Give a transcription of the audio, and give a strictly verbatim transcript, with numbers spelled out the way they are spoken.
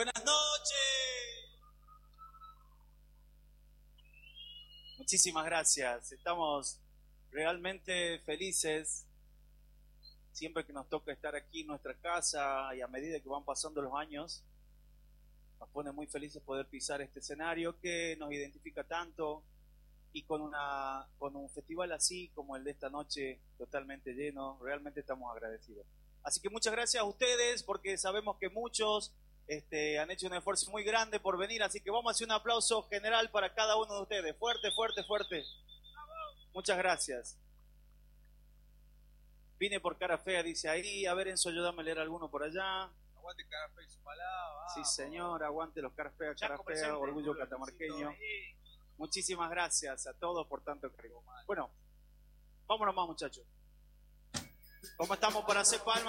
Buenas noches. Muchísimas gracias. Estamos realmente felices siempre que nos toca estar aquí en nuestra casa, y a medida que van pasando los años nos pone muy felices poder pisar este escenario que nos identifica tanto, y con una con un festival así como el de esta noche totalmente lleno, realmente estamos agradecidos. Así que muchas gracias a ustedes, porque sabemos que muchos este, han hecho un esfuerzo muy grande por venir, así que vamos a hacer un aplauso general para cada uno de ustedes. Fuerte, fuerte, fuerte. Muchas gracias. Vine por cara fea, dice ahí. A ver, Enzo, ayúdame a leer alguno por allá. Aguante cara fea y su palabra. Sí, señor, aguante los cara fea, cara fea, orgullo catamarqueño. Muchísimas gracias a todos por tanto cariño. Bueno, vámonos más, muchachos. ¿Cómo estamos para hacer palmas?